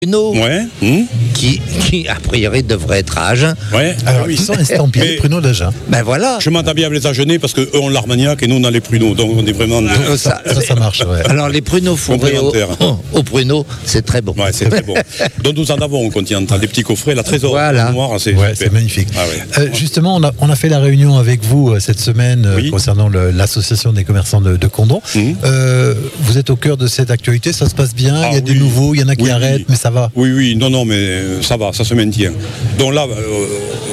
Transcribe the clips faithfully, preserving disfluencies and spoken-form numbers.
pruneaux Ouais. Mmh. qui, qui, a priori, devraient être à Agen. Ouais. Alors, oui. ils sont estampillés Mais- pruneaux d'Agen. Ben voilà. Je m'entends bien avec les Agenais parce qu'eux ont l'Armagnac et nous on a les pruneaux. Donc on est vraiment. de- Euh, ça- Ça, ça marche, ouais. Alors, les pruneaux fourrés au, Complémentaires. au pruneau, c'est très bon. Ouais, c'est très bon. Donc nous en avons au Continental, des petits coffrets, la trésor Voilà. noire, c'est Ouais, super. c'est magnifique. Ah ouais. Euh, justement, on a, on a fait la réunion avec vous euh, cette semaine euh, Oui. concernant le- l'association des commerçants de, de Condom. Mhm. Euh, vous êtes au cœur de cette actualité, ça se passe bien, Ah il y a des oui. nouveaux, il y en a qui Oui, arrêtent, oui. mais ça va. Oui, oui, non, non, mais euh, ça va, ça se maintient. Donc là, euh,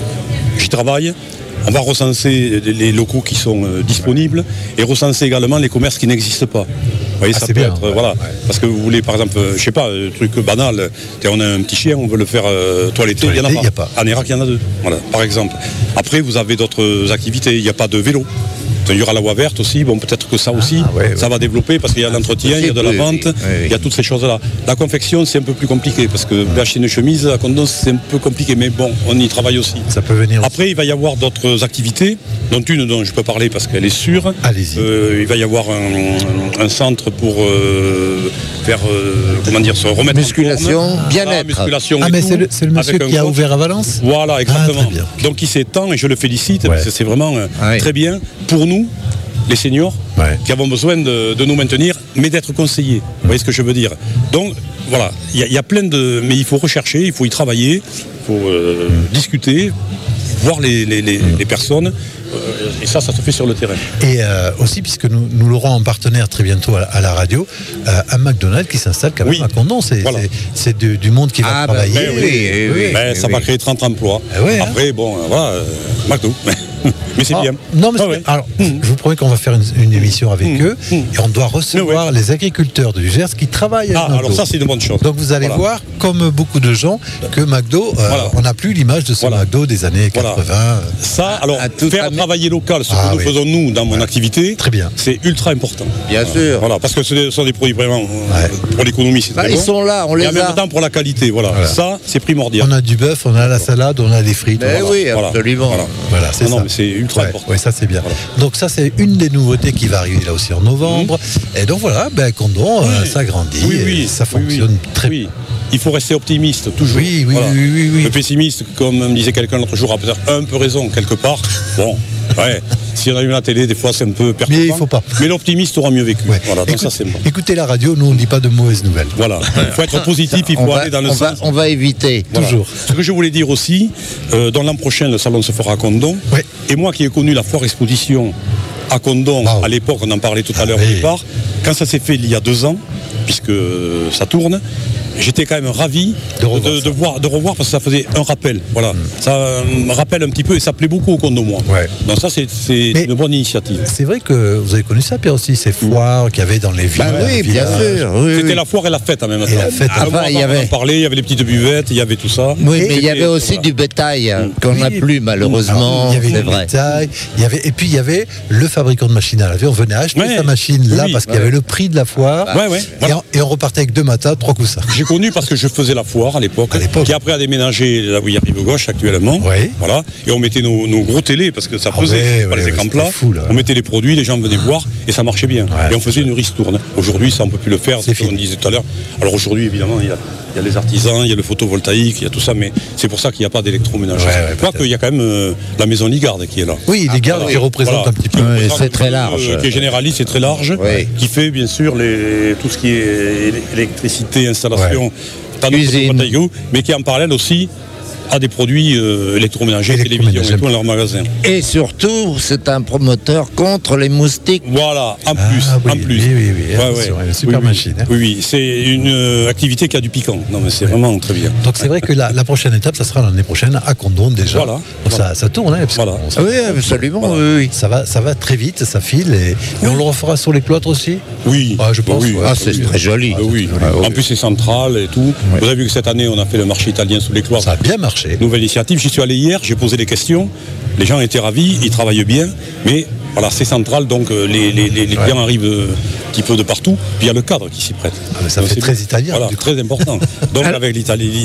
j'y travaille. On va recenser les- les locaux qui sont euh, disponibles et recenser également les commerces qui n'existent pas. Vous voyez, Ah, ça c'est peut bien, être, ouais, voilà, ouais. parce que vous voulez, par exemple, euh, je sais pas, un truc banal. Tiens, on a un petit chien, on veut le faire euh, toiletter, il n'y en a Toiletter, pas. il y a pas. En Irak, il y en a deux, voilà, par exemple. Après, vous avez d'autres activités. Il n'y a pas de vélo. Il y aura la voie verte aussi. Bon, peut-être que ça aussi, ouais, ça va développer parce qu'il y a l'entretien, il y a de la oui, vente, oui, oui. il y a toutes ces choses-là. La confection, c'est un peu plus compliqué parce que acheter une chemise à Condom, c'est un peu compliqué. Mais bon, on y travaille aussi. Ça peut venir aussi. Après, il va y avoir d'autres activités, dont une dont je peux parler parce qu'elle est sûre. Allez-y. Euh, il va y avoir un, un centre pour euh, faire, euh, comment dire, se remettre Musculation, en forme. bien-être. Ah, musculation Ah, et mais tout, c'est le, c'est le monsieur avec un qui a coach. ouvert à Valence. Voilà, exactement. Ah, très bien. Donc il s'étend et je le félicite, Ouais. parce que c'est vraiment euh, Ouais. très bien pour nous, les seniors, Ouais. qui avons besoin de, de nous maintenir, mais d'être conseillés. Vous voyez ce que je veux dire? Donc voilà, il y, a- il y a plein de... Mais il faut rechercher, il faut y travailler, il faut euh, discuter, voir les, les- les- les personnes, euh, et ça, ça se fait sur le terrain. Et euh, aussi, puisque nous, nous l'aurons en partenaire très bientôt à, la- à la radio, euh, un McDonald's qui s'installe quand même Oui. à Condom. C'est Voilà. c'est- c'est du, du monde qui va Ah, bah, travailler. ben oui, oui, oui. Ben, ça oui. va créer trente emplois. Eh ouais, hein. Après, bon, euh, voilà, euh, McDo. Mais c'est Ah, bien. Non, mais Ah c'est- ouais. alors, je vous promets qu'on va faire une, une émission avec Mmh. eux Mmh. et on doit recevoir les agriculteurs de Gers qui travaillent à Ah, McDo. alors ça, c'est une bonne chose. Donc vous allez Voilà. voir, comme beaucoup de gens, que McDo, euh, Voilà. on n'a plus l'image de ce Voilà. McDo des années Voilà. quatre-vingts. Ça, alors, à tout faire amener. travailler local, ce Ah que nous oui. faisons nous dans mon activité, Très bien. c'est ultra important. Bien sûr. Voilà, parce que ce sont des produits vraiment euh, Ouais. pour l'économie, c'est Bah, très ils bon. sont là, on les Et en même a. temps pour la qualité, voilà. Voilà. Ça, c'est primordial. On a du bœuf, on a la salade, on a des frites. Ben voilà. oui, Voilà. absolument. Voilà. Voilà, c'est Non, ça. non, mais c'est ultra Ouais, important. ouais, ça c'est bien. Voilà. Donc ça c'est une des nouveautés qui va arriver là aussi en novembre. Et donc voilà, ben Condom, euh, Oui. ça grandit, Oui, oui, et ça oui, fonctionne oui. très Oui. Il faut rester optimiste, toujours. Oui, oui, Voilà. oui, oui, oui. Le pessimiste, comme me disait quelqu'un l'autre jour, a peut-être un peu raison quelque part. Bon, ouais. Si on a eu la télé, des fois c'est un peu perturbant. Mais il faut pas. Mais l'optimiste aura mieux vécu. Ouais. Voilà, donc Écoute- ça c'est bon. Écoutez la radio, nous on ne dit pas de mauvaises nouvelles. Voilà. Il faut être positif, il On faut va, aller dans le on sens. va, on va éviter. Voilà. Toujours. Ce que je voulais dire aussi, euh, dans l'an prochain, le salon se fera à Condom. Oui. Et moi qui ai connu la foire exposition à Condom, Wow. à l'époque, on en parlait tout à l'heure Ah oui. au départ, quand ça s'est fait il y a deux ans, puisque euh, ça tourne, j'étais quand même ravi De revoir de, ça. de voir, de revoir parce que ça faisait un rappel. Voilà. Ça euh, me rappelle un petit peu et ça plaît beaucoup au Condomois. Ouais. Donc ça, c'est c'est Mais- une bonne initiative. C'est vrai que vous avez connu ça, Pierre, aussi, ces foires qu'il y avait dans les villes. Bah oui, bien villages. sûr. Oui, C'était oui. la foire et la fête en même temps. Et la fête. À un Enfin, moment, il y on avait- en parlait, il y avait les petites buvettes, il y avait tout ça. Oui, Et- mais il y avait aussi voilà. du bétail hein, qu'on n'a Oui. plus malheureusement, Alors, il y avait c'est du vrai. bétail, il y avait, et puis il y avait le fabricant de machines à laver. On venait acheter Ouais. sa machine là Oui. parce qu'il y avait le prix de la foire. Ouais, ouais. Et, Voilà. on, et on repartait avec deux matins, trois coussins. J'ai connu parce que je faisais la foire à l'époque, À l'époque. qui après a déménagé là où il y a Rive Gauche actuellement. Oui. Voilà. Et on mettait nos, nos gros télés parce que ça Ah faisait ouais, pas ouais, les ouais, écrans c'était plats. fou, là. On mettait les produits, les gens venaient voir et ça marchait bien. Ouais, et on faisait une ristourne. Aujourd'hui, ça on peut plus le faire, C'est c'est ce qu'on fini. disait tout à l'heure. Alors aujourd'hui, évidemment, il y, a, il y a les artisans, il y a le photovoltaïque, il y a tout ça, mais c'est pour ça qu'il n'y a pas d'électroménager. Ouais, ouais, Quoique, peut-être. il y a quand même euh, la maison Ligarde qui est là. Oui, les gardes Voilà. qui représentent Voilà. un petit peu. Qui Oui, représente c'est un très peu, large. euh, qui est généraliste, c'est très large. Oui. Qui fait bien sûr les, tout ce qui est élé- électricité, installation, panneaux Cuisine. photovoltaïques, mais qui en parallèle aussi a des produits euh, électroménagers, Électroménagers. télévision et tout dans leur magasin. Et surtout, c'est un promoteur contre les moustiques. Voilà, en Ah, plus, oui, en plus. oui, oui, oui, attention, une super oui, oui. machine, hein. Oui, oui, c'est une euh, activité qui a du piquant. Non, mais c'est vraiment très bien. Donc c'est vrai que la, la prochaine étape, ça sera l'année prochaine à Condom déjà. Voilà. Donc Voilà. Ça, ça tourne, hein, parce que Voilà. on- Ah oui, absolument, Voilà. oui, oui. ça va, ça va très vite, ça file et, et on le refera sur les cloîtres aussi. Oui, Ah, je pense, oui. ouais. Ah, c'est oui. très joli. Ah, oui. Ah, oui. En plus, c'est central et tout. Vous avez vu que cette année, on a fait le marché italien sous les cloîtres. Ça a bien marché. Nouvelle initiative. J'y suis allé hier, j'ai posé des questions. Les gens étaient ravis, ils travaillent bien, mais voilà, c'est central, donc euh, les, les, les, les Ouais. clients arrivent euh, un petit peu de partout. Puis il y a le cadre qui s'y prête. Ah, mais ça Donc, fait c'est très bien. italien, Voilà, du coup. très important. Donc avec l'Italie,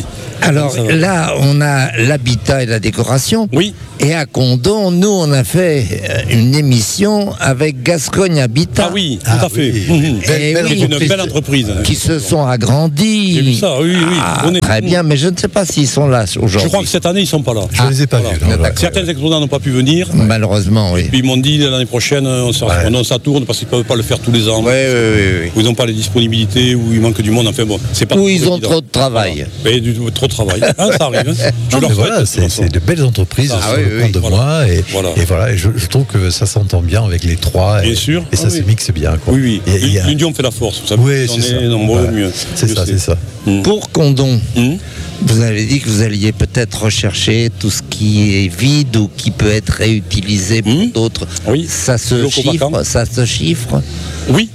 Alors Ça va. là, on a l'habitat et la décoration. Oui. Et à Condon, nous, on a fait euh, une émission avec Gascogne Habitat. Ah oui, tout Ah à fait. oui. Mhm. Belle- Eh belle oui, C'est une qui belle se- entreprise. Qui se sont agrandis. J'ai vu ça, oui, oui. Ah, On est- très bien, mais je ne sais pas s'ils sont là aujourd'hui. Je crois que cette année, ils ne sont pas là. Je ne les ai pas Voilà. vus. non, D'accord. ouais. Certains exposants n'ont pas pu venir. Malheureusement, oui. Puis ils m'ont dit l'année prochaine, on, s'en- Ouais. on ça tourne parce qu'ils ne peuvent pas le faire tous les ans. Oui, oui, oui. Où ils n'ont pas les disponibilités, où il manque du monde. Enfin bon, c'est pas Ou trop ils ont évident. trop de travail. Voilà. Et du, trop de travail. Hein, ça arrive. Hein. Je Non, leur mais souhaite, voilà, de toute c'est façon. c'est de belles entreprises Ah sur oui, le oui, compte de voilà. moi et Voilà. et voilà, et je, je trouve que ça s'entend bien avec les trois et, Bien sûr. et ça Ah se oui. mixe bien. Quoi. Oui, oui. Et il y a- L'union fait la force. Vous savez, Oui, on c'est ça. est nombreux, Voilà. mieux. C'est Je ça, sais. c'est ça. Pour Condon, Hum. vous avez dit que vous alliez peut-être rechercher tout ce qui est vide ou qui peut être réutilisé pour Mmh. d'autres. Oui. Ça se Locaux chiffre, vacants. ça se chiffre. Oui.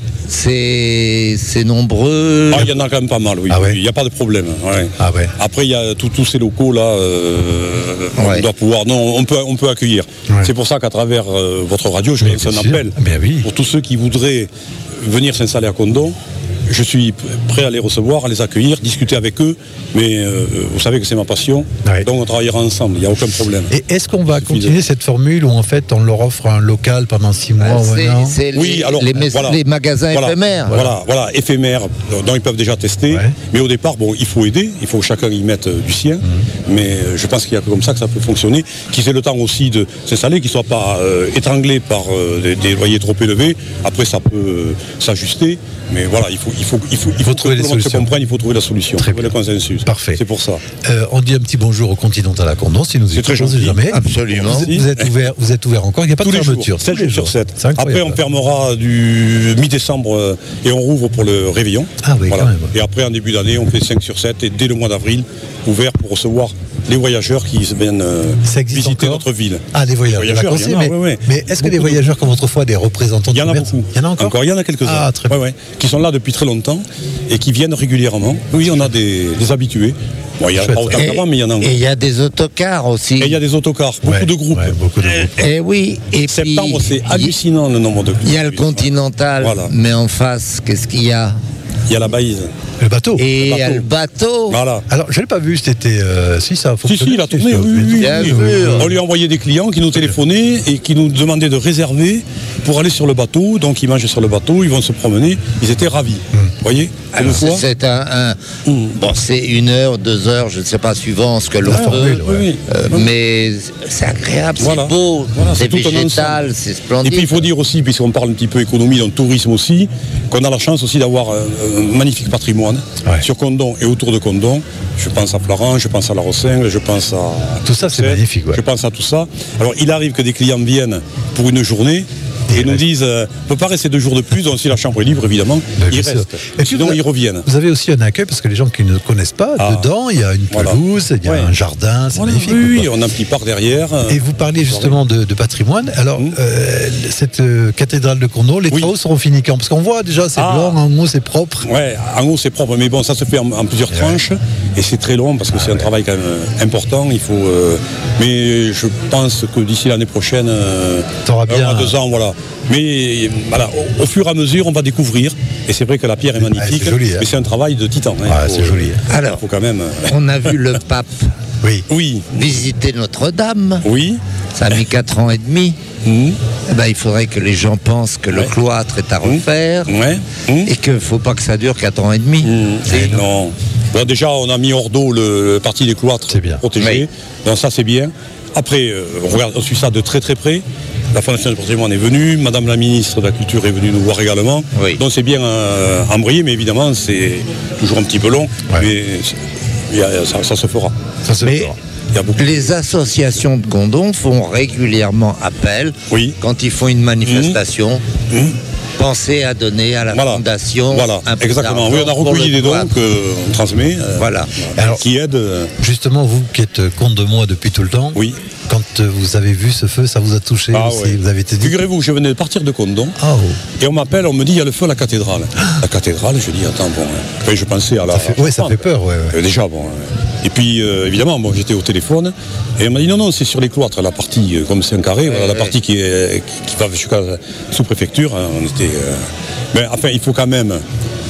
C'est c'est nombreux. Ah, il y en a quand même pas mal, oui. Ah ouais. Il n'y a pas de problème. Ouais. Ah ouais. Après, il y a tout- tous ces locaux là, euh, Ouais. on doit pouvoir, non, on peut, on peut accueillir. Ouais. C'est pour ça qu'à travers euh, votre radio, je Mais lance un bien sûr. appel Ah, ben oui. pour tous ceux qui voudraient venir s'installer à Condon. Je suis p- prêt à les recevoir, à les accueillir, discuter avec eux. Mais euh, vous savez que c'est ma passion, Ouais. donc on travaillera ensemble. Il n'y a aucun problème. Et est-ce qu'on va Suffit de- continuer cette formule où en fait on leur offre un local pendant six mois Ah, ou c'est un an c'est Oui, les, alors, les, mais- voilà. les magasins Voilà. éphémères. Voilà, voilà, éphémère, euh, dont ils peuvent déjà tester. Ouais. Mais au départ, bon, il faut aider, il faut que chacun y mette euh, du sien. Mhm. Mais euh, je pense qu'il y a que comme ça que ça peut fonctionner. Qu'ils aient le temps aussi de s'installer, qu'ils ne soient pas euh, étranglés par euh, des, des loyers trop élevés. Après, ça peut euh, s'ajuster. Mais voilà, il faut, il faut, il faut, il faut que trouver tout les le monde se solutions. comprenne, il faut trouver la solution, Très trouver le bien. consensus. Parfait. C'est pour ça. Euh, on dit un petit bonjour au Continental à Condon si nous C'est très écoutons, gentil. jamais. Absolument. Vous, vous êtes ouvert, vous êtes ouvert encore. Il n'y a pas Tous de les jours, fermeture. sept Tous les jours sur sept. C'est Après, incroyable. on fermera du mi-décembre euh, et on rouvre pour le réveillon. Ah oui, quand même. Et après, en début d'année, on fait cinq sur sept et dès le mois d'avril, ouvert pour recevoir les voyageurs qui viennent euh, Ça existe visiter encore notre ville. Ah, des voyageurs, Voyageurs, d'accord, il y en a, mais, ouais, ouais. mais est-ce que Beaucoup les de- voyageurs comme autrefois des représentants Il y de en a commerce, beaucoup. il y en a encore, il y en a quelques-uns. Ah, très bien. Ouais, ouais, qui sont là depuis très longtemps et qui viennent régulièrement. Oui, on a des, des habitués. Bon, il n'y en a Chouette. pas autant Et qu'avant, mais il y en a encore. et il y a des autocars aussi. Et il y a des autocars, beaucoup Ouais, de groupes. ouais, beaucoup de groupes. Et oui. Et puis, Septembre, c'est il- hallucinant le nombre de Il y a le Continental, Voilà. mais en face, qu'est-ce qu'il y a? Il y a la Baïse. Le bateau. Et il y a bateau. le bateau. Voilà. Alors, je ne l'ai pas vu cet été. euh, si, ça a Si, fonctionné. si, il a tourné, ça, oui, oui, oui, Bien oui. sûr. On lui a envoyé des clients qui nous téléphonaient et qui nous demandaient de réserver pour aller sur le bateau. Donc ils mangent sur le bateau, ils vont se promener. Ils étaient ravis. Vous voyez Alors, Une fois- c'est un, un- Mm. bon, c'est une heure, deux heures, je ne sais pas suivant ce que l'on La veut. formule, Oui, oui. Euh, mais c'est agréable, Voilà. c'est beau, Voilà, c'est c'est tout un végétal, ensemble. c'est Et splendide. puis il faut dire aussi, puisqu'on parle un petit peu économie, donc tourisme aussi, qu'on a la chance aussi d'avoir un, un magnifique patrimoine Ouais. sur Condon et autour de Condon. Je pense à Florent, je pense à La Rossingle, je pense à... Tout ça, c'est Sète, magnifique, ouais. Je pense à tout ça. Alors il arrive que des clients viennent pour une journée et, Et nous restent. disent, euh, on ne peut pas rester deux jours de plus, donc si la chambre est libre, évidemment, Ben, ils bien sûr. restent. Et puis, Sinon, vous a- ils reviennent. Vous avez aussi un accueil parce que les gens qui ne connaissent pas, Ah. dedans, il y a une Voilà. pelouse, il y a Ouais. un jardin, c'est Voilà. magnifique. Oui, quoi. oui, on a un petit parc derrière. euh, Et vous parliez justement de, de patrimoine. Alors, Mm. euh, cette euh, cathédrale de Condon, les Oui. travaux seront finis quand? Parce qu'on voit déjà, c'est Ah. blanc, en haut, c'est propre. Ouais, en haut c'est propre, mais bon, ça se fait en, en plusieurs tranches et c'est très long parce que c'est un travail quand même euh, important. Il faut, euh, mais je pense que d'ici l'année prochaine, euh, T'auras un bien- à deux ans, voilà. Mais voilà, au, au fur et à mesure, on va découvrir. Et c'est vrai que la pierre est magnifique, c'est joli, hein. mais c'est un travail de titan. hein. Ah, Il faut, c'est joli. euh, Alors. il faut quand même. euh, On a vu le pape Oui. Oui, visiter Notre-Dame, oui. ça a mis quatre ans et demi. Mmh. Eh ben, il faudrait que les gens pensent que le Ouais. cloître est à refaire Ouais. Mmh. et qu'il ne faut pas que ça dure quatre ans et demi. Mmh. C'est- Non. Bon, déjà, on a mis hors d'eau le, le parti des cloîtres C'est bien. protégés. Oui. Donc ça, c'est bien. Après, euh, on, regarde, on suit ça de très très près. La Fondation du patrimoine est venue, Madame la ministre de la Culture est venue nous voir également. Oui. Donc c'est bien euh, embrayé, mais évidemment, c'est toujours un petit peu long. Ouais. Mais c'est- il y a- ça, ça se fera. Ça se Mais fera. Il y a beaucoup. les associations de Condon font régulièrement appel Oui. quand ils font une manifestation. Mmh. Pensez à donner à la Voilà. fondation. Voilà, un peu exactement. d'argent Oui, on a pour recueilli le des dons cloître. qu'on transmet. euh, Voilà. Alors- qui aident. euh, Justement, vous qui êtes compte de moi depuis tout le temps, Oui. quand euh, vous avez vu ce feu, ça vous a touché Ah, aussi, ouais. vous avez été dit. Figurez-vous, je venais de partir de Condon. Ah, oh. Et on m'appelle, on me dit, il y a le feu à la cathédrale. La cathédrale, je dis, attends, bon. hein. Enfin, je pensais à la. Ça fait, ouais, ça fait peur, ouais. ouais. Euh, déjà, bon. euh, Et puis, euh, évidemment, bon, j'étais au téléphone. Et on m'a dit, non, non, c'est sur les cloîtres, la partie, euh, comme c'est un carré, voilà, la ouais. partie qui, est, qui, qui va jusqu'à la sous-préfecture. hein, on était. euh, Mais enfin, il faut quand même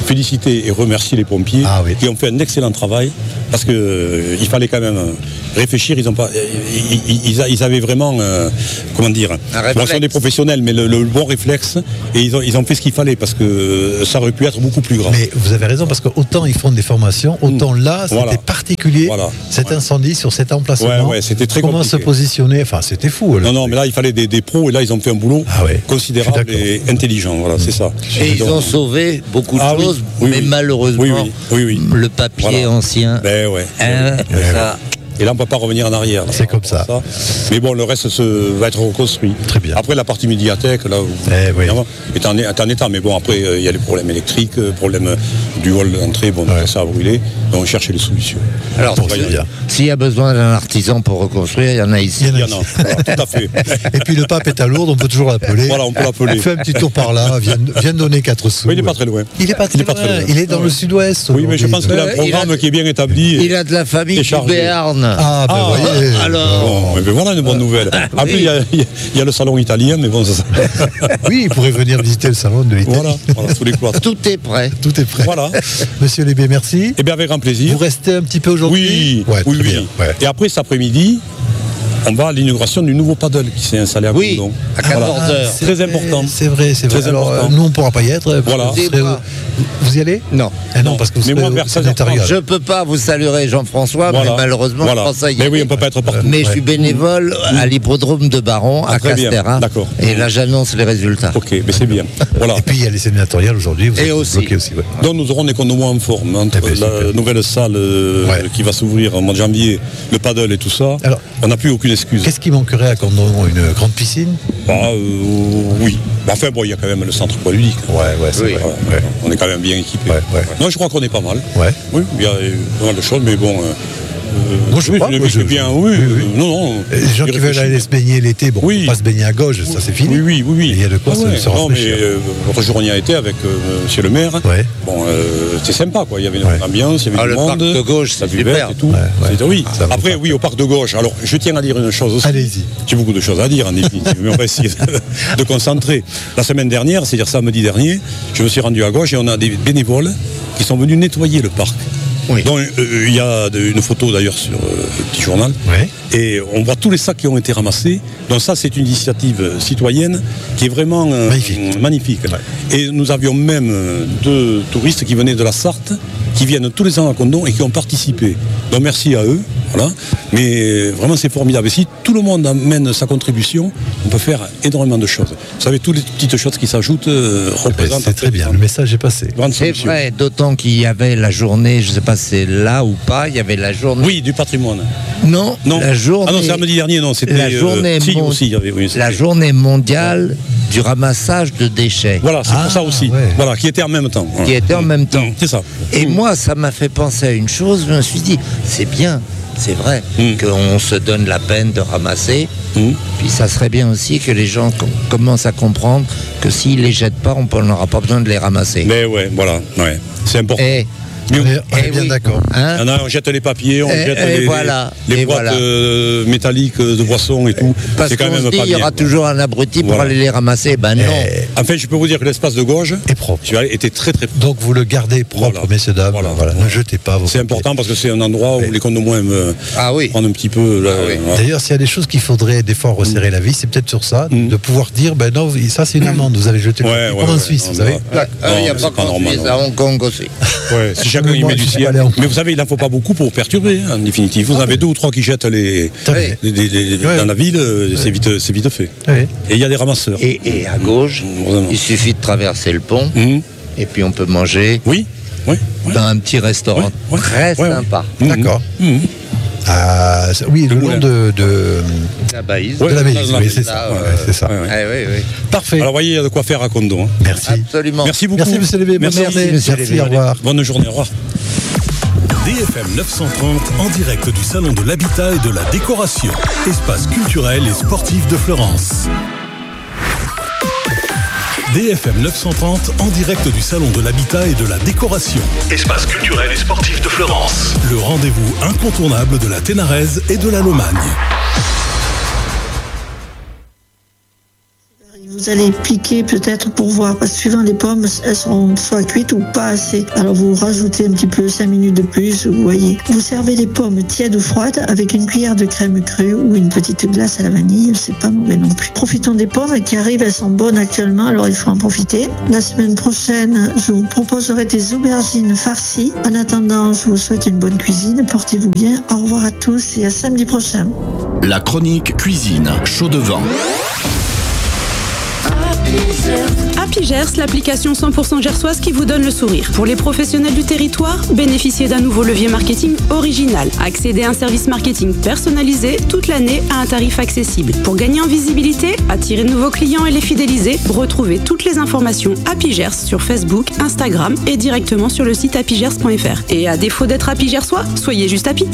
féliciter et remercier les pompiers Ah oui. qui ont fait un excellent travail parce que euh, il fallait quand même réfléchir. Ils ont pas, ils, ils, ils avaient vraiment, euh, comment dire, bon, ils sont des professionnels, mais le, le bon réflexe et ils ont, ils ont fait ce qu'il fallait parce que ça aurait pu être beaucoup plus grave. Mais vous avez raison, parce que autant ils font des formations, autant là, c'était Voilà. particulier, Voilà. cet Ouais. incendie sur cet emplacement. Ouais, ouais, c'était très Comment compliqué. se positionner, enfin, c'était fou. Là. Non, non, mais là, il fallait des, des pros et là, ils ont fait un boulot Ah ouais. considérable Je suis et intelligent. Voilà, c'est ça. Et ils Donc, ont sauvé beaucoup de Ah oui, choses, oui, mais oui. malheureusement, Oui, oui, oui, oui. le papier Voilà. ancien, Ben ouais. hein, ça, Et là, on ne peut pas revenir en arrière. là. C'est comme ça. Mais bon, le reste se, va être reconstruit. Très bien. Après, la partie médiathèque, là, Eh oui. évidemment, est, en, est en état. Mais bon, après, euh, il y a les problèmes électriques, euh, problème du hall d'entrée, bon, Ouais. ça a brûlé. Donc, on cherche les solutions. alors, Bon, s'il c'est bien. s'il y a besoin d'un artisan pour reconstruire, il y en a ici. Il y en a Il y en a. Voilà, tout à fait. Et puis le pape est à Lourdes, on peut toujours l'appeler. Voilà, on peut l'appeler. Fais un petit tour par là, viens, viens donner quatre sous. Oui, il n'est pas très loin. Il est pas très, Il est pas loin. très loin. Il est dans Ouais. le sud-ouest. Oui, mais je pense qu'il a un Euh, programme il a- qui est bien établi. et- Il a de la famille C'est du chargé. Béarn. Ah, ben Ah, voyez. alors. Bon, mais ben voilà une bonne nouvelle. En oui. plus, il y, a- il y a le salon italien, mais bon, ça, Oui, il pourrait venir visiter le salon de l'Italie. voilà, voilà, sous les cloîtres. Tout est prêt. Tout est prêt. Voilà. Monsieur Lébé, merci. Et bien, avec grand plaisir. Vous restez un petit peu aujourd'hui Oui, Ouais, oui, très oui. bien. Ouais. Et après, cet après-midi, on va à l'inauguration du nouveau paddle qui s'est installé à Oui, Condon. à quatorze heures. c'est Très vrai, important. C'est vrai, c'est vrai. Très Alors, important. euh, nous, on ne pourra pas y être. parce Voilà. que vous, serez- Dis-moi. vous y allez Non. Eh non, parce que vous Mais serez moi, au vers sénatariat. Je peux pas, vous saluer Jean-François, Voilà. mais malheureusement, Voilà. je pense à y Mais oui, aller. on ne peut pas être partout. Mais je Ouais. suis bénévole à l'hippodrome de Baron, Ah, à très bien. Castéra. D'accord. Et là, j'annonce les résultats. Ok, mais c'est bien. Voilà. Et puis, il y a les sénatoriales aujourd'hui. Vous Et êtes aussi. bloqués aussi. Ouais. Donc nous aurons des condomins en forme entre Eh ben, la super. nouvelle salle euh, Ouais. qui va s'ouvrir en mois de janvier, le paddle et tout ça. Alors, on n'a plus aucune excuse. Qu'est-ce qui manquerait à Condon? Une grande piscine? Bah, euh, oui. Bah, enfin bon, il y a quand même le centre poids ludique. Ouais, ouais, c'est Oui. vrai. Voilà. Ouais. On est quand même bien équipé. Ouais, ouais. Non, je crois qu'on est pas mal. Ouais. Oui, il y a euh, pas mal de choses, mais bon. euh, Moi, je oui, crois, le moi, vécu je- bien, oui, oui, oui. euh, non, non. Et les gens j'y qui veulent réfléchis. aller se baigner l'été, bon, Oui. pas se baigner à gauche, ça c'est fini. Oui, oui, oui, oui. Et il y a de quoi Ah se- ouais. se Non, mais rafraîchir. euh, l'autre jour, on y a été avec euh, monsieur le maire. Ouais. Bon, euh, c'était sympa, quoi. Il y avait une Ouais. ambiance, il y avait Ah, du le monde. parc de gauche, la c'est buvette super. et tout. Ouais, ouais. C'était- oui. Ça vaut Après, pas. oui, au parc de gauche. Alors, je tiens à dire une chose aussi. Allez-y. J'ai beaucoup de choses à dire, en définitive, mais on va essayer de, de concentrer. La semaine dernière, c'est-à-dire samedi dernier, je me suis rendu à gauche et on a des bénévoles qui sont venus nettoyer le parc. Oui. Donc, euh, il y a de- une photo d'ailleurs sur euh, le petit journal. Ouais. Et on voit tous les sacs qui ont été ramassés. Donc ça, c'est une initiative euh, citoyenne qui est vraiment euh, Magnifique. magnifique. Et nous avions même euh, deux touristes qui venaient de la Sarthe, qui viennent tous les ans à Condon et qui ont participé. Donc merci à eux. Voilà. Mais euh, vraiment, c'est formidable. Et si tout le monde amène sa contribution, on peut faire énormément de choses. Vous savez, toutes les petites choses qui s'ajoutent euh, représentent... C'est très bien, le message est passé. Grande C'est solution. vrai, d'autant qu'il y avait la journée, je ne sais pas si c'est là ou pas, il y avait la journée. Oui, du patrimoine. Non, Non. la journée. Ah non, samedi dernier, non, c'était... la euh, journée, si, mon- aussi, il y avait, oui, la c'était- journée mondiale du ramassage de déchets, Voilà, c'est Ah, pour ça aussi. ouais. Voilà, qui était en même temps. qui était en même temps. Mmh, c'est ça. Et Mmh. moi, ça m'a fait penser à une chose. Je me suis dit, c'est bien, c'est vrai, Mm. qu'on se donne la peine de ramasser. Mmh. Puis ça serait bien aussi que les gens com- commencent à comprendre que s'ils les jettent pas, on n'aura pas besoin de les ramasser. Mais ouais, voilà, ouais. C'est important. Et, Mais On est, on est eh bien oui. d'accord. hein, Il y en a, on jette les papiers, on Et- jette et les, voilà, les et boîtes voilà. euh, métalliques de boissons et tout. parce C'est quand qu'on même se dit, pas il y bien. aura quoi. toujours un abruti pour Voilà. aller les ramasser. Ben non. Eh, Enfin, je peux vous dire que l'espace de gauche Et propre. tu vois, était très très propre. Donc vous le gardez propre, Voilà. messieurs, dames. Voilà. Voilà. Ne jetez pas vos C'est papiers. important parce que c'est un endroit où Oui. les condomins aiment euh, Ah oui. prendre un petit peu. Là, Ah oui. voilà. D'ailleurs, s'il y a des choses qu'il faudrait des fois resserrer la vie, c'est peut-être sur ça, Mm. de pouvoir dire, ben non, ça c'est une amende, vous avez jeté le Ouais, papier. ouais, Comme en ouais, Suisse, non, vous mais savez. voilà. Ah, Il n'y a Non, pas c'est pas qu'en normal, Suisse, non. à Hong Kong aussi. Ouais, si chacun y Moi, met du je suis sien. pas allé en- Mais vous savez, il n'en faut pas beaucoup pour perturber, hein, en définitive. Vous en avez deux ou trois qui jettent les, Très bien. les- les- les- Ouais. dans la ville, euh, c'est vite, c'est vite fait. Oui. Et il y a des ramasseurs. Et, et à gauche, Vraiment. il suffit de traverser le pont Mhm. et puis on peut manger Oui, oui, oui. dans un petit restaurant Ouais, ouais, très ouais, ouais. sympa. Mhm. D'accord. Mhm. Ah, ça- oui, le Le nom moulin. de, de, La Baïse. Ouais, de la là, Baïse, là, oui, là, c'est ça. là, ouais, euh, c'est ça. Ouais, ouais. Ah oui, oui. Parfait. Alors, vous voyez, il y a de quoi faire à Condon. hein. Merci. Absolument. Merci beaucoup. Merci, monsieur Lévy. Bonne Merci, journée. monsieur Merci, Lévy. au revoir. Bonne journée, au revoir. D F M neuf cent trente en direct du Salon de l'Habitat et de la Décoration. Espace culturel et sportif de Florence. D F M neuf cent trente en direct du Salon de l'Habitat et de la Décoration. Espace culturel et sportif de Florence. Le rendez-vous incontournable de la Ténarèse et de la Lomagne. Vous allez piquer peut-être pour voir, parce que suivant les pommes, elles sont soit cuites ou pas assez. Alors vous rajoutez un petit peu, cinq minutes de plus, vous voyez. Vous servez les pommes tièdes ou froides avec une cuillère de crème crue ou une petite glace à la vanille, c'est pas mauvais non plus. Profitons des pommes qui arrivent, elles sont bonnes actuellement, alors il faut en profiter. La semaine prochaine, je vous proposerai des aubergines farcies. En attendant, je vous souhaite une bonne cuisine, portez-vous bien, au revoir à tous et à samedi prochain. La chronique cuisine, chaud devant. Happy Gers, l'application cent pour cent gersoise qui vous donne le sourire. Pour les professionnels du territoire, bénéficiez d'un nouveau levier marketing original. Accédez à un service marketing personnalisé toute l'année à un tarif accessible. Pour gagner en visibilité, attirer de nouveaux clients et les fidéliser, retrouvez toutes les informations Happy Gers sur Facebook, Instagram et directement sur le site happy gers point f r. Et à défaut d'être Happy Gersois, soyez juste happy.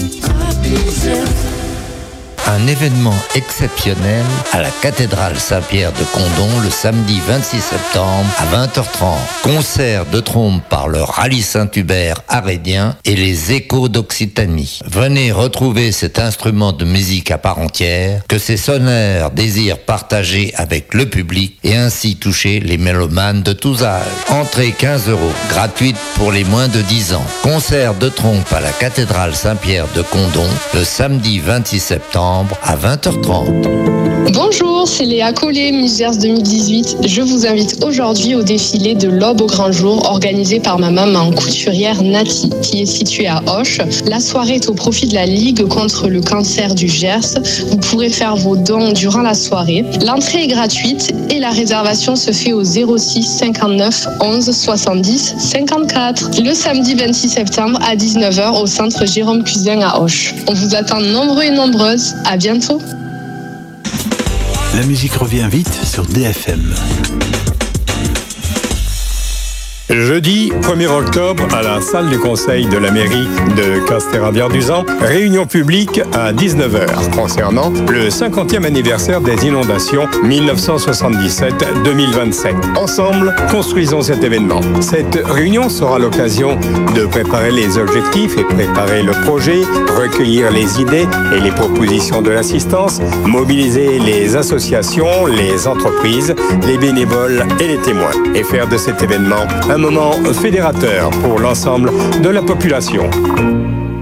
Un événement exceptionnel à la cathédrale Saint-Pierre de Condom le samedi vingt-six septembre à vingt heures trente. Concert de trompe par le Rallye Saint-Hubert arédien et les Échos d'Occitanie. Venez retrouver cet instrument de musique à part entière que ces sonneurs désirent partager avec le public et ainsi toucher les mélomanes de tous âges. Entrée quinze euros, gratuite pour les moins de dix ans. Concert de trompe à la cathédrale Saint-Pierre de Condom le samedi vingt-six septembre à vingt heures trente. Bonjour, c'est Léa Collet, Miss Gers deux mille dix-huit. Je vous invite aujourd'hui au défilé de l'Aube au grand jour organisé par ma maman couturière Nati, qui est située à Auch. La soirée est au profit de la Ligue contre le cancer du Gers. Vous pourrez faire vos dons durant la soirée. L'entrée est gratuite et la réservation se fait au zéro six cinquante-neuf onze soixante-dix cinquante-quatre. Le samedi vingt-six septembre à dix-neuf heures au centre Jérôme Cusin à Auch. On vous attend nombreux et nombreuses. À bientôt. La musique revient vite sur D F M. Jeudi premier octobre, à la salle du conseil de la mairie de Castérabière-Duzan, réunion publique à dix-neuf heures concernant le cinquantième anniversaire des inondations dix-neuf cent soixante-dix-sept deux mille vingt-sept. Ensemble, construisons cet événement. Cette réunion sera l'occasion de préparer les objectifs et préparer le projet, recueillir les idées et les propositions de l'assistance, mobiliser les associations, les entreprises, les bénévoles et les témoins et faire de cet événement un moment fédérateur pour l'ensemble de la population.